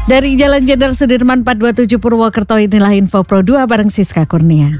Dari Jalan Jenderal Sudirman 427 Purwokerto, inilah Info Pro 2 bareng Siska Kurnia.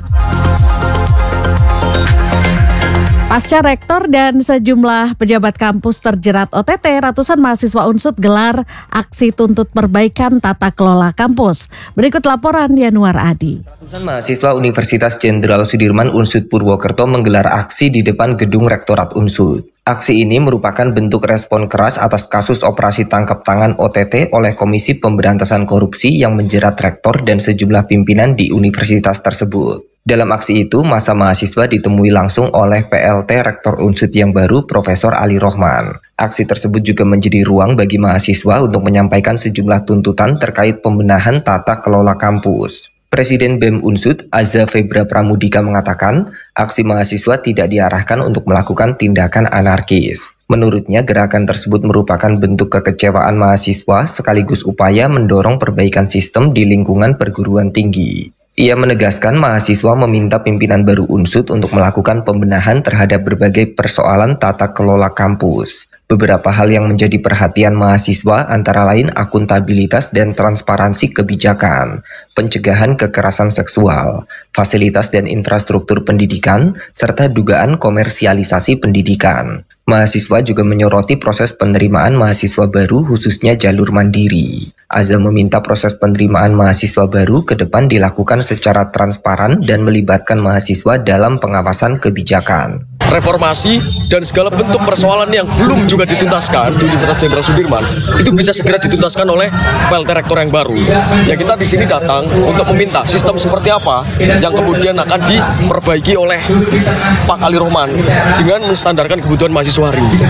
Pasca rektor dan sejumlah pejabat kampus terjerat OTT, ratusan mahasiswa Unsud gelar aksi tuntut perbaikan tata kelola kampus. Berikut laporan Yanuar Adi. Ratusan mahasiswa Universitas Jenderal Sudirman Unsud Purwokerto menggelar aksi di depan gedung Rektorat Unsud. Aksi ini merupakan bentuk respon keras atas kasus operasi tangkap tangan OTT oleh Komisi Pemberantasan Korupsi yang menjerat rektor dan sejumlah pimpinan di universitas tersebut. Dalam aksi itu, masa mahasiswa ditemui langsung oleh PLT Rektor Unsud yang baru, Profesor Ali Rohman. Aksi tersebut juga menjadi ruang bagi mahasiswa untuk menyampaikan sejumlah tuntutan terkait pembenahan tata kelola kampus. Presiden BEM Unsud, Aza Febra Pramudika mengatakan, aksi mahasiswa tidak diarahkan untuk melakukan tindakan anarkis. Menurutnya, gerakan tersebut merupakan bentuk kekecewaan mahasiswa sekaligus upaya mendorong perbaikan sistem di lingkungan perguruan tinggi. Ia menegaskan mahasiswa meminta pimpinan baru Unsud untuk melakukan pembenahan terhadap berbagai persoalan tata kelola kampus. Beberapa hal yang menjadi perhatian mahasiswa antara lain akuntabilitas dan transparansi kebijakan, pencegahan kekerasan seksual, fasilitas dan infrastruktur pendidikan, serta dugaan komersialisasi pendidikan. Mahasiswa juga menyoroti proses penerimaan mahasiswa baru khususnya jalur mandiri. Aza meminta proses penerimaan mahasiswa baru ke depan dilakukan secara transparan dan melibatkan mahasiswa dalam pengawasan kebijakan. Reformasi dan segala bentuk persoalan yang belum juga dituntaskan di Universitas Jenderal Sudirman itu bisa segera dituntaskan oleh PLT Rektor yang baru. Ya, kita di sini datang untuk meminta sistem seperti apa yang kemudian akan diperbaiki oleh Pak Ali Rohman dengan menstandarkan kebutuhan mahasiswa hari ini.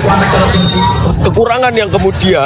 Kekurangan yang kemudian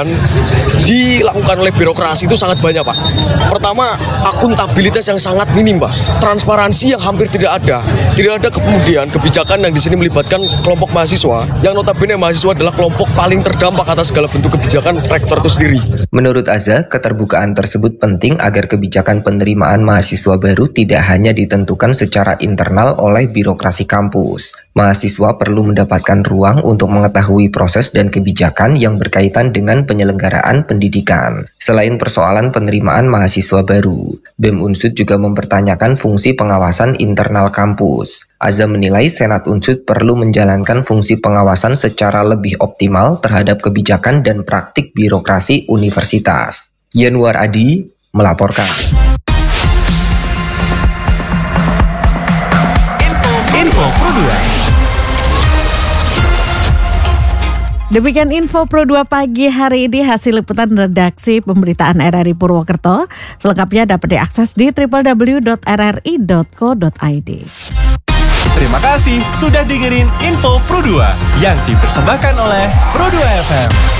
dilakukan oleh birokrasi itu sangat banyak, Pak. Pertama, akuntabilitas yang sangat minim, Pak. Transparansi yang hampir tidak ada. Tidak ada kemudian kebijakan yang di sini melibatkan kelompok mahasiswa, yang notabene mahasiswa adalah kelompok paling terdampak atas segala bentuk kebijakan rektor itu sendiri. Menurut Aza, keterbukaan tersebut penting agar kebijakan penerimaan mahasiswa baru tidak hanya ditentukan secara internal oleh birokrasi kampus. Mahasiswa perlu mendapatkan ruang untuk mengetahui proses dan kebijakan yang berkaitan dengan penyelenggaraan pendidikan. Selain persoalan penerimaan mahasiswa baru, BEM Unsud juga mempertanyakan fungsi pengawasan internal kampus. Aza menilai Senat Unsud perlu menjalankan fungsi pengawasan secara lebih optimal terhadap kebijakan dan praktik birokrasi universitas. Yanuar Adi melaporkan. Info Pro 2. Demikian Info Pro 2 pagi hari ini, hasil liputan redaksi pemberitaan RRI Purwokerto. Selengkapnya dapat diakses di www.rri.co.id. Terima kasih sudah dengerin Info Pro 2 yang dipersembahkan oleh Pro 2 FM.